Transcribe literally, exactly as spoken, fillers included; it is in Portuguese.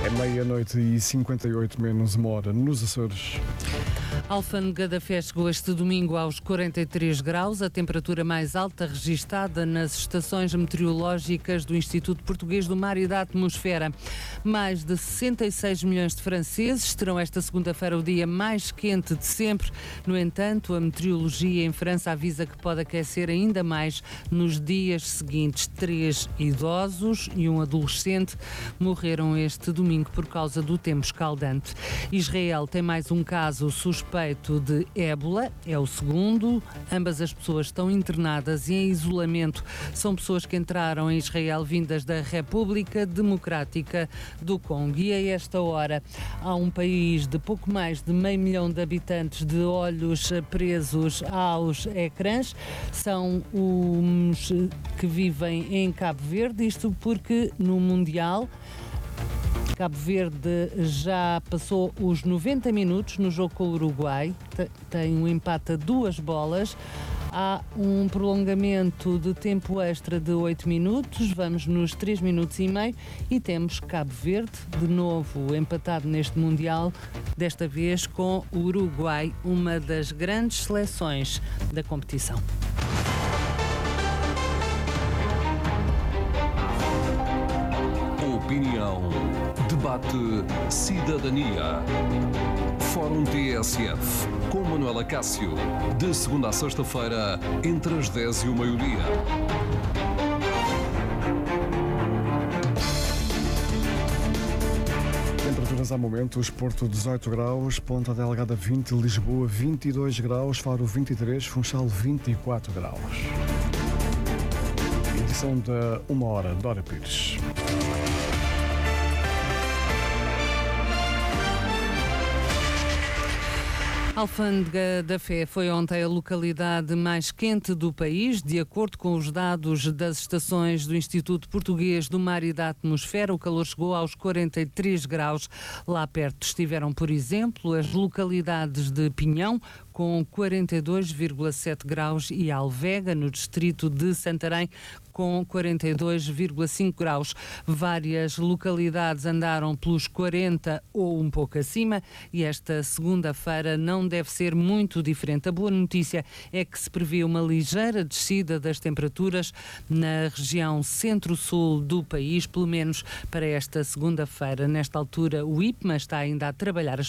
É meia-noite e cinquenta e oito menos uma hora nos Açores. A Alfândega da Fé chegou este domingo aos quarenta e três graus, a temperatura mais alta registada nas estações meteorológicas do Instituto Português do Mar e da Atmosfera. Mais de sessenta e seis milhões de franceses terão esta segunda-feira o dia mais quente de sempre. No entanto, a meteorologia em França avisa que pode aquecer ainda mais nos dias seguintes. Três idosos e um adolescente morreram este domingo por causa do tempo escaldante. Israel tem mais um caso suspeito de ébola, é o segundo. Ambas as pessoas estão internadas e em isolamento. São pessoas que entraram em Israel vindas da República Democrática do Congo. E a esta hora há um país de pouco mais de meio milhão de habitantes de olhos presos aos ecrãs. São os que vivem em Cabo Verde, isto porque no Mundial Cabo Verde já passou os noventa minutos no jogo com o Uruguai, tem um empate a duas bolas, há um prolongamento de tempo extra de oito minutos, vamos nos três minutos e meio e temos Cabo Verde, de novo empatado neste Mundial, desta vez com o Uruguai, uma das grandes seleções da competição. Opinião, debate, cidadania. Fórum T S F, com Manuela Cássio, de segunda a sexta-feira, entre as dez e o meio-dia. Temperaturas ao momento: Porto dezoito graus, Ponta Delgada vinte, Lisboa vinte e dois graus, Faro vinte e três, Funchal vinte e quatro graus. Edição da uma hora, Dora Pires. Alfândega da Fé foi ontem a localidade mais quente do país, de acordo com os dados das estações do Instituto Português do Mar e da Atmosfera. O calor chegou aos quarenta e três graus. Lá perto estiveram, por exemplo, as localidades de Pinhão, com quarenta e dois vírgula sete graus, e Alvega, no distrito de Santarém, com quarenta e dois vírgula cinco graus. Várias localidades andaram pelos quarenta ou um pouco acima e esta segunda-feira não deve ser muito diferente. A boa notícia é que se prevê uma ligeira descida das temperaturas na região centro-sul do país, pelo menos para esta segunda-feira. Nesta altura, o I P M A está ainda a trabalhar as